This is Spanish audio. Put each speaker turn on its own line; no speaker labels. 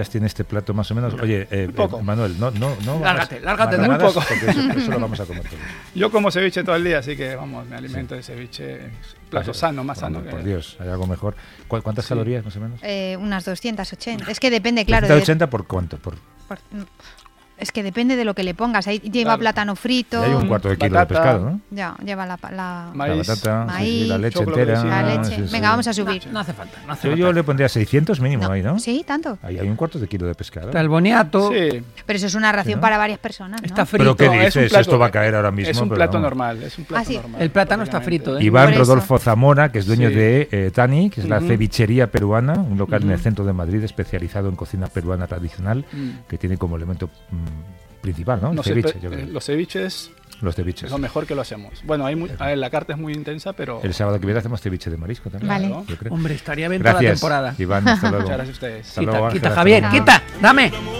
tiene este plato más o menos. Oye, Manuel, no.
Lárgate
muy
poco.
Porque eso lo vamos a comer todos.
Yo como ceviche todo el día, así que vamos, me alimento de ceviche. Plato sano, más sano.
Por Dios, hay algo mejor. ¿Cuántas calorías más o menos?
Unas 280. Es que depende, claro.
280 por cuánto?
Es que depende de lo que le pongas. Ahí lleva plátano frito.
Y hay un cuarto de kilo de pescado, ¿no?
Ya, lleva la
maíz,
patata,
maíz,
la leche entera.
La leche. Venga, vamos a subir.
No hace falta.
Yo le pondría 600 mínimo ahí, ¿no?
Sí, tanto.
Ahí hay un cuarto de kilo de pescado.
Está el boniato.
Sí.
Pero eso es una ración para varias personas, ¿no?
Está frito.
¿Pero qué dices? Esto va a caer ahora mismo.
Es un plato normal. Es un plato normal.
El plátano está frito, ¿eh?
Iván Rodolfo Zamora, que es dueño de Tani, que es la cevichería peruana, un local en el centro de Madrid especializado en cocina peruana tradicional, que tiene como elemento principal, ¿no?
Los ceviches.
Los ceviches.
Es lo mejor que lo hacemos. Bueno, la carta es muy intensa, pero...
El sábado que viene hacemos ceviche de marisco también.
Vale.
¿no?
Hombre, estaría bien toda la temporada.
Iván, hasta luego.
Muchas gracias a ustedes.
Hasta luego,
Quita,
Ángela,
Javier,
hasta luego.
quita, dame.